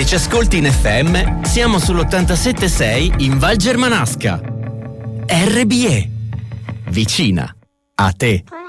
e ci ascolti in FM, siamo sull'87.6 in Val Germanasca. RBE. Vicina a te.